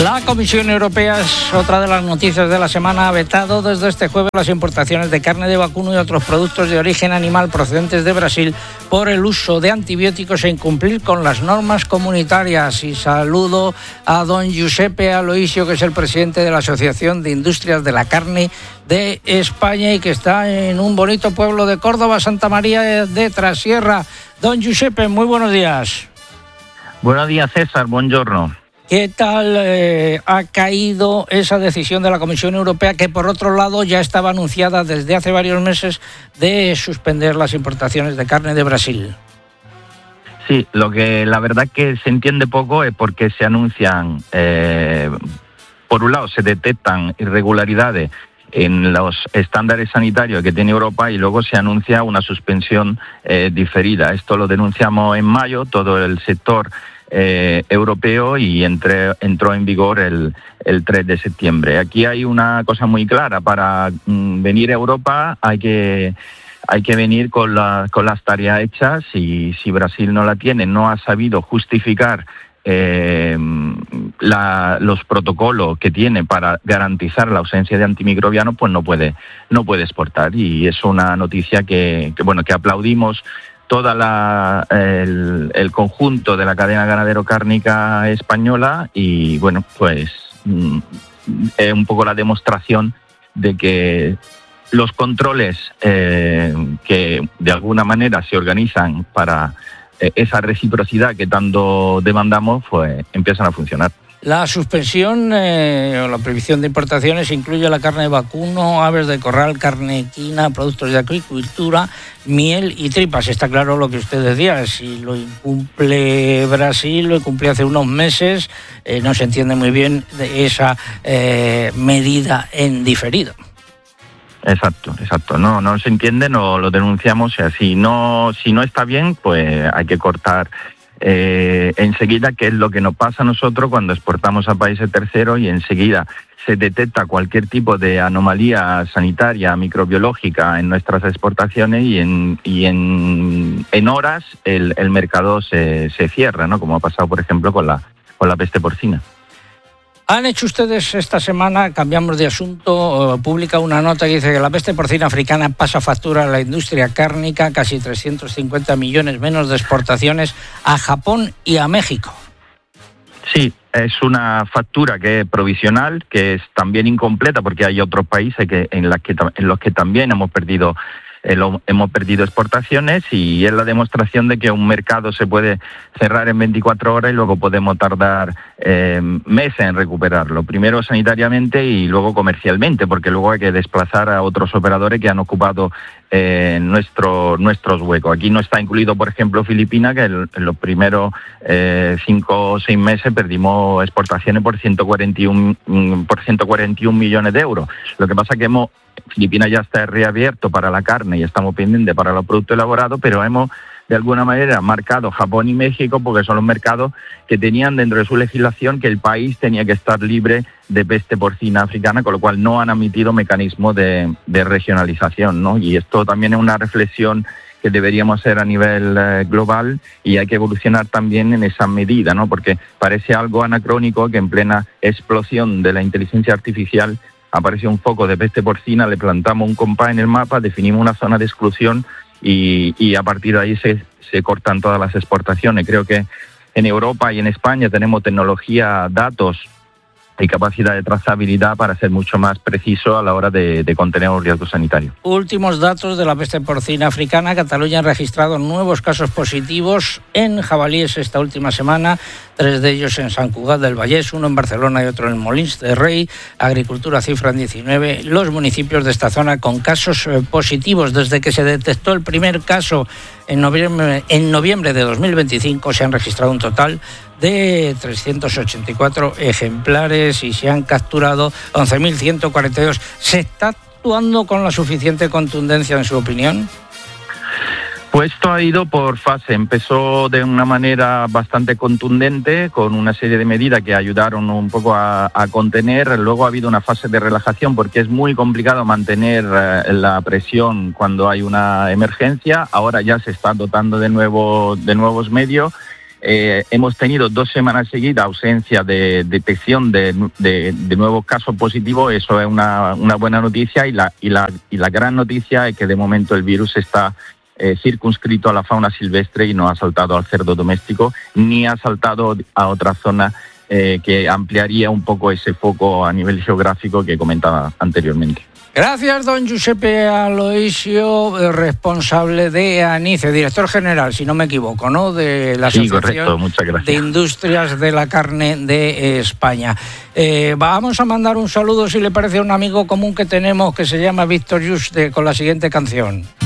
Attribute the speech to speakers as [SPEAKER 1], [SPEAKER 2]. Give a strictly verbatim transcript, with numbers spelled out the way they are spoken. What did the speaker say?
[SPEAKER 1] La Comisión Europea, es otra de las noticias de la semana, ha vetado desde este jueves las importaciones de carne de vacuno y otros productos de origen animal procedentes de Brasil por el uso de antibióticos e incumplir con las normas comunitarias. Y saludo a don Giuseppe Aloisio, que es el presidente de la Asociación de Industrias de la Carne de España y que está en un bonito pueblo de Córdoba, Santa María de Trasierra. Don Giuseppe, muy buenos días.
[SPEAKER 2] Buenos días, César, buongiorno.
[SPEAKER 1] ¿Qué tal eh, ha caído esa decisión de la Comisión Europea, que por otro lado ya estaba anunciada desde hace varios meses, de suspender las importaciones de carne de Brasil?
[SPEAKER 2] Sí, lo que la verdad que se entiende poco es porque se anuncian, eh, por un lado se detectan irregularidades en los estándares sanitarios que tiene Europa y luego se anuncia una suspensión eh, diferida. Esto lo denunciamos en mayo, todo el sector Eh, europeo, y entre, entró en vigor el, el tres de septiembre. Aquí hay una cosa muy clara: para mm, venir a Europa hay que hay que venir con, la, con las tareas hechas, y si Brasil no la tiene, no ha sabido justificar eh, la, los protocolos que tiene para garantizar la ausencia de antimicrobianos, pues no puede no puede exportar. Y es una noticia que, que bueno que aplaudimos toda la el, el conjunto de la cadena ganadero-cárnica española, y bueno, pues mm, es un poco la demostración de que los controles eh, que de alguna manera se organizan para eh, esa reciprocidad que tanto demandamos, pues empiezan a funcionar.
[SPEAKER 1] La suspensión eh, o la prohibición de importaciones incluye la carne de vacuno, aves de corral, carne equina, productos de acuicultura, miel y tripas. Está claro lo que usted decía: si lo incumple Brasil, lo incumplió hace unos meses, eh, no se entiende muy bien de esa eh, medida en diferido.
[SPEAKER 2] Exacto, exacto. No, no se entiende, no lo denunciamos. O sea, si no, si no está bien, pues hay que cortar Eh, enseguida, que es lo que nos pasa a nosotros cuando exportamos a países terceros, y enseguida se detecta cualquier tipo de anomalía sanitaria, microbiológica en nuestras exportaciones, y en y en, en horas el, el mercado se, se cierra, ¿no? Como ha pasado, por ejemplo, con la con la peste porcina.
[SPEAKER 1] Han hecho ustedes esta semana, cambiamos de asunto, publica una nota que dice que la peste porcina africana pasa factura a la industria cárnica, casi trescientos cincuenta millones menos de exportaciones a Japón y a México. Sí,
[SPEAKER 2] es una factura que es provisional, que es también incompleta, porque hay otros países que en, las que, en los que también hemos perdido Eh, lo, hemos perdido exportaciones, y es la demostración de que un mercado se puede cerrar en veinticuatro horas y luego podemos tardar eh, meses en recuperarlo, primero sanitariamente y luego comercialmente, porque luego hay que desplazar a otros operadores que han ocupado eh, nuestro, nuestros huecos. Aquí no está incluido, por ejemplo, Filipinas, que el, en los primeros eh, cinco o seis meses perdimos exportaciones por ciento cuarenta y uno, por ciento cuarenta y uno millones de euros. Lo que pasa es que hemos Filipinas ya está reabierto para la carne y estamos pendientes para los productos elaborados, pero hemos de alguna manera marcado Japón y México porque son los mercados que tenían dentro de su legislación que el país tenía que estar libre de peste porcina africana, con lo cual no han admitido mecanismos de, de regionalización, ¿no? Y esto también es una reflexión que deberíamos hacer a nivel eh, global, y hay que evolucionar también en esa medida, ¿no? Porque parece algo anacrónico que en plena explosión de la inteligencia artificial apareció un foco de peste porcina, le plantamos un compás en el mapa, definimos una zona de exclusión y, y a partir de ahí se, se cortan todas las exportaciones. Creo que en Europa y en España tenemos tecnología, datos y capacidad de trazabilidad para ser mucho más preciso a la hora de, de contener un riesgo sanitario.
[SPEAKER 1] Últimos datos de la peste porcina africana. Cataluña ha registrado nuevos casos positivos en jabalíes esta última semana, tres de ellos en Sant Cugat del Vallès, uno en Barcelona y otro en Molins de Rei. Agricultura cifra en diecinueve los municipios de esta zona con casos eh, positivos. Desde que se detectó el primer caso en noviembre, en noviembre de dos mil veinticinco se han registrado un total de trescientos ochenta y cuatro ejemplares y se han capturado once mil ciento cuarenta y dos. ¿Se está actuando con la suficiente contundencia, en su opinión?
[SPEAKER 2] Pues esto ha ido por fase. Empezó de una manera bastante contundente, con una serie de medidas que ayudaron un poco a, a contener. Luego ha habido una fase de relajación porque es muy complicado mantener eh, la presión cuando hay una emergencia. Ahora ya se está dotando de, nuevo, de nuevos medios. Eh, hemos tenido dos semanas seguidas ausencia de detección de, de, de nuevos casos positivos. Eso es una, una buena noticia, y la, y, la, y la gran noticia es que de momento el virus está eh, circunscrito a la fauna silvestre y no ha saltado al cerdo doméstico, ni ha saltado a otra zona eh, que ampliaría un poco ese foco a nivel geográfico que comentaba anteriormente.
[SPEAKER 1] Gracias, don Giuseppe Aloisio, responsable de ANICE, director general, si no me equivoco, ¿no?, de la
[SPEAKER 2] sí,
[SPEAKER 1] Asociación
[SPEAKER 2] correcto, muchas gracias.
[SPEAKER 1] de Industrias de la Carne de España. Eh, vamos a mandar un saludo, si le parece, a un amigo común que tenemos que se llama Víctor Just, con la siguiente canción.